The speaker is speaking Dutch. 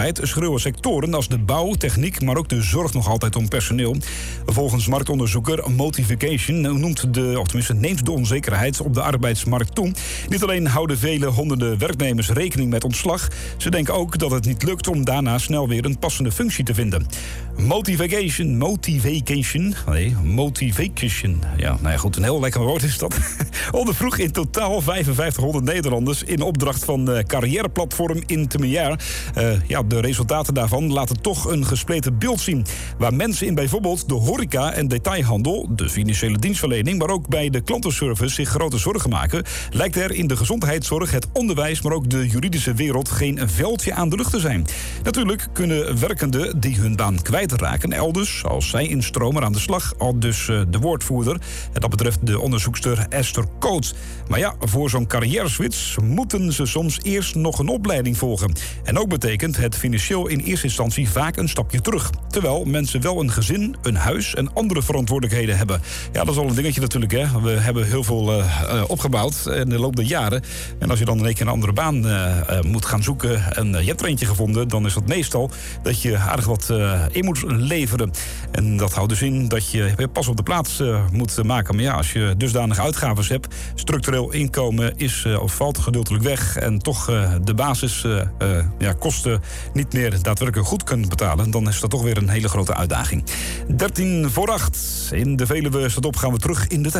schreeuwen sectoren als de bouw, techniek, maar ook de zorg nog altijd om personeel. Volgens marktonderzoeker Motivacation neemt de onzekerheid op de arbeidsmarkt toe. Niet alleen houden vele honderden werknemers rekening met ontslag, ze denken ook dat het niet lukt om daarna snel weer een passende functie te vinden. Motivacation. Ja, nou ja, goed, een heel lekker woord is dat. Ondervroeg in totaal 5500 Nederlanders in opdracht van carrièreplatform Intermediair. De resultaten daarvan laten toch een gespleten beeld zien. Waar mensen in bijvoorbeeld de horeca en detailhandel, de financiële dienstverlening, maar ook bij de klantenservice zich grote zorgen maken, lijkt er in de gezondheidszorg, het onderwijs, maar ook de juridische wereld geen veldje aan de lucht te zijn. Natuurlijk kunnen werkenden die hun baan kwijtraken elders, als zij instromen, aan de slag, al dus de woordvoerder. En dat betreft de onderzoekster Esther Koot. Maar ja, voor zo'n carrière-switch moeten ze soms eerst nog een opleiding volgen. En ook betekent het financieel in eerste instantie vaak een stapje terug. Terwijl mensen wel een gezin, een huis en andere verantwoordelijkheden hebben. Ja, dat is al een dingetje natuurlijk, hè. We hebben heel veel opgebouwd in de loop der jaren. En als je dan in één keer een andere baan moet gaan zoeken en je hebt er eentje gevonden, dan is dat meestal dat je aardig wat in moet leveren. En dat houdt dus in dat je pas op de plaats moet maken. Maar ja, als je dusdanige uitgaven hebt, structureel inkomen valt gedeeltelijk weg en toch de basiskosten niet meer daadwerkelijk goed kunt betalen, dan is dat toch weer een hele grote uitdaging. 7:13. In de Veluwe staat op, gaan we terug in de tijd.